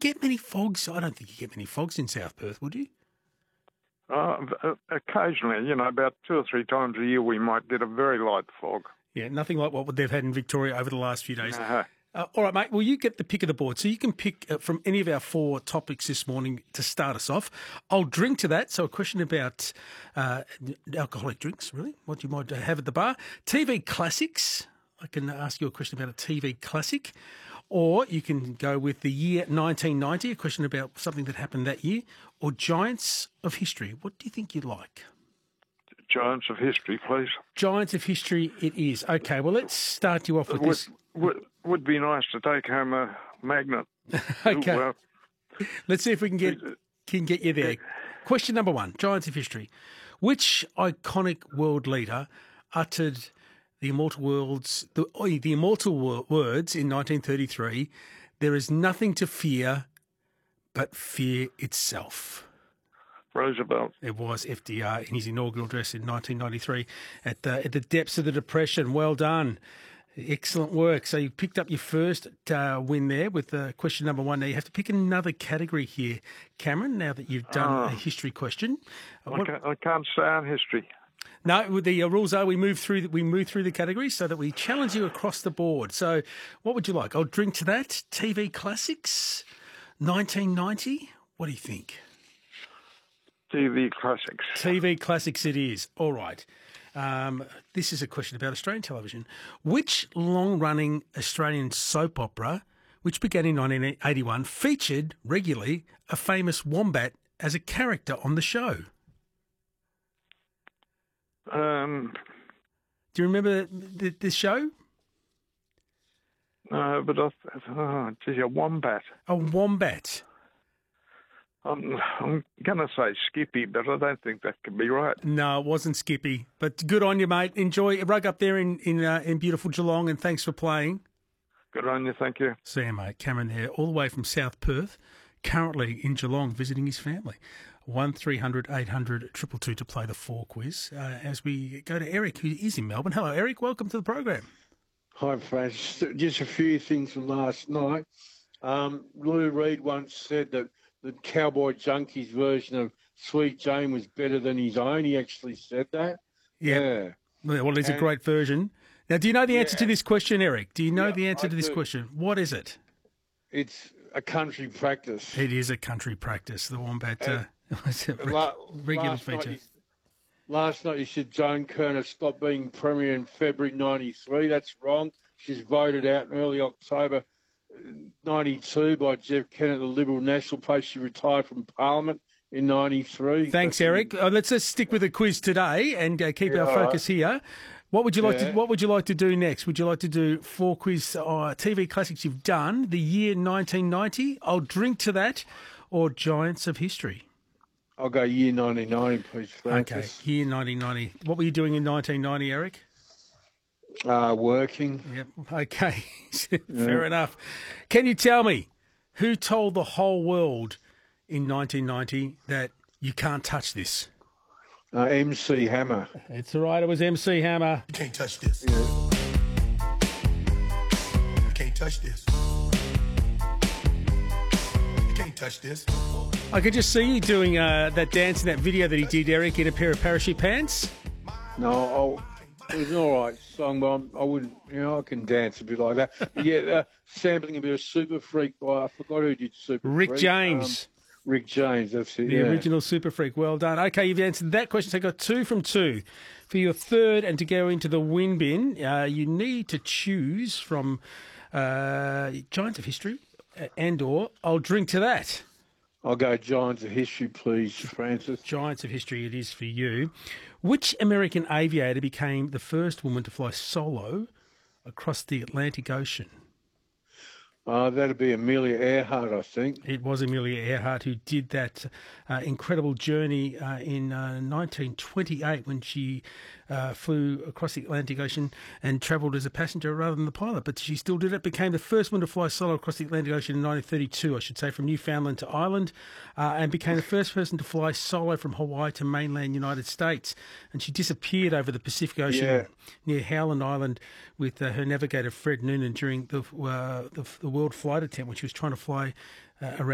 get many fogs? I don't think you get many fogs in South Perth, would you? Occasionally, about 2 or 3 times a year we might get a very light fog. Yeah, nothing like what they've had in Victoria over the last few days. Uh-huh. All right, mate. Well, you get the pick of the board. So you can pick from any of our 4 topics this morning to start us off. I'll drink to that. So a question about alcoholic drinks, really, what you might have at the bar. TV classics. I can ask you a question about a TV classic. Or you can go with the year 1990, a question about something that happened that year. Or Giants of History. What do you think you'd like? Giants of History, please. Giants of History it is. Okay, well, let's start you off with this. Would be nice to take home a magnet. Okay. Let's see if we can get you there. Question number 1, Giants of History. Which iconic world leader uttered the immortal words in 1933, "There is nothing to fear but fear itself"? Roosevelt. It was FDR in his inaugural address in 1993 at the depths of the Depression. Well done. Excellent work. So you picked up your first win there with question number 1. Now you have to pick another category here, Cameron, now that you've done a history question. I can't say on history. No, the rules are we move through the categories so that we challenge you across the board. So what would you like? I'll drink to that. TV classics, 1990. What do you think? TV classics. TV classics it is. All right. This is a question about Australian television. Which long-running Australian soap opera, which began in 1981, featured regularly a famous wombat as a character on the show? Do you remember this show? No, but a wombat. A wombat. I'm going to say Skippy, but I don't think that could be right. No, it wasn't Skippy. But good on you, mate. Enjoy a rug up there in beautiful Geelong, and thanks for playing. Good on you, thank you. See you, mate. Cameron there, all the way from South Perth, currently in Geelong visiting his family. 1300 800 222 to play the 4 quiz. As we go to Eric, who is in Melbourne. Hello, Eric. Welcome to the program. Hi, Francis. Just a few things from last night. Lou Reed once said that the Cowboy Junkies version of Sweet Jane was better than his own. He actually said that. Yeah. Well, it's a great version. Now, do you know the answer to this question, Eric? Do you know the answer to this question? What is it? It's a country practice. It is a country practice. The wombat regular feature. Last night you said Joan Kerner stopped being Premier in February 93. That's wrong. She's voted out in early October 92 by Jeff Kennett, the Liberal National Party. She retired from Parliament in 93. Thanks, Eric. Let's just stick with the quiz today and keep our focus here. What would you like to? What would you like to do next? Would you like to do 4 quiz TV classics you've done? The year 1990. I'll drink to that, or Giants of History. I'll go year 1990, please, Francis. Okay, year 1990. What were you doing in 1990, Eric? Working. Yep. Okay. Fair enough. Can you tell me who told the whole world in 1990 that you can't touch this? MC Hammer. It's all right. It was MC Hammer. You can't touch this. Yeah. You can't touch this. You can't touch this. I could just see you doing that dance in that video that he did, Eric, in a pair of parachute pants. No, it was an all right song, but I wouldn't, I can dance a bit like that. Yeah, sampling a bit of Super Freak by, I forgot who did Super Freak. Rick James. Rick James, that's it, The original Super Freak. Well done. Okay, you've answered that question, so you got 2 from 2. For your third, and to go into the win bin, you need to choose from Giants of History and/or I'll drink to that. I'll go Giants of History, please, Francis. Giants of History it is for you. Which American aviator became the first woman to fly solo across the Atlantic Ocean? That'd be Amelia Earhart, I think. It was Amelia Earhart who did that incredible journey in 1928 when she flew across the Atlantic Ocean and travelled as a passenger rather than the pilot. But she still did it, became the first one to fly solo across the Atlantic Ocean in 1932, I should say, from Newfoundland to Ireland, and became the first person to fly solo from Hawaii to mainland United States. And she disappeared over the Pacific Ocean near Howland Island with her navigator Fred Noonan during the world flight attempt when she was trying to fly around